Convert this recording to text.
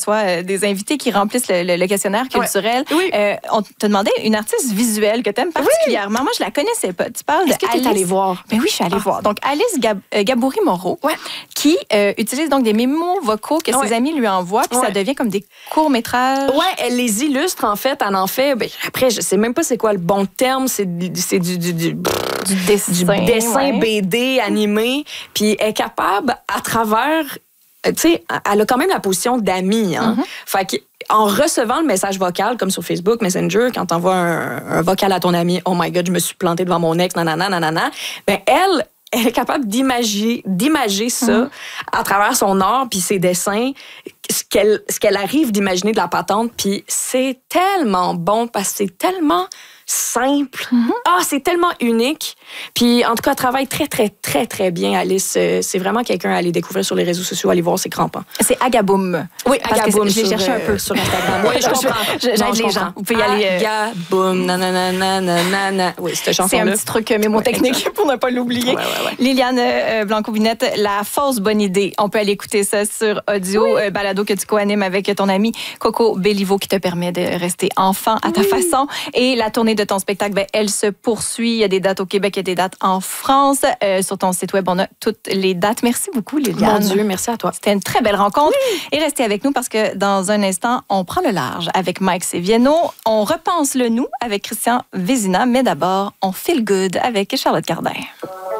reçoit des invités qui remplissent le questionnaire culturel. Oui. On te demandait une artiste visuelle que tu aimes particulièrement. Moi, je la connaissais pas. Tu parles Est-ce que tu es allée voir? Ben oui, je suis allée voir. Donc, Alice Gaboury-Moreau, qui utilise donc des mémos vocaux que ses amis lui envoient, puis ça devient comme des courts-métrages. Oui, elle les illustre, en fait. Elle en fait... Ben, après, je sais même pas c'est quoi le bon terme. C'est du dessin BD animé. Puis elle est capable, à travers... Tu sais, elle a quand même la position d'amie. Hein? Fait qu'en recevant le message vocal, comme sur Facebook, Messenger, quand t'envoies un vocal à ton ami, « Oh my God, je me suis plantée devant mon ex, nanana, nanana », ben elle est capable d'imager ça à travers son art puis ses dessins, ce qu'elle arrive d'imaginer de la patente. Puis c'est tellement bon parce que c'est tellement simple. C'est tellement unique. Puis, en tout cas, elle travaille très, très, très, très bien, Alice. C'est vraiment quelqu'un à aller découvrir sur les réseaux sociaux, aller voir ses crampons. C'est Agaboom. Oui, Agaboom. Je l'ai cherché un peu sur Instagram. Oui, je comprends. J'aide les gens. Vous pouvez y aller. Agaboom, nanana. Oui, cette chanson-là. C'est un petit truc mémotechnique pour ne pas l'oublier. Ouais. Liliane Blanco-Vinette, La fausse bonne idée. On peut aller écouter ça sur audio, balado que tu co-animes avec ton ami Coco Béliveau qui te permet de rester enfant à ta façon. Et la tournée de ton spectacle, elle se poursuit. Il y a des dates au Québec et des dates en France. Sur ton site web, on a toutes les dates. Merci beaucoup, Liliane. Mon Dieu, merci à toi. C'était une très belle rencontre. Et restez avec nous parce que dans un instant, on prend le large avec Mike Seviano. On repense le nous avec Christian Vézina. Mais d'abord, on feel good avec Charlotte Cardin.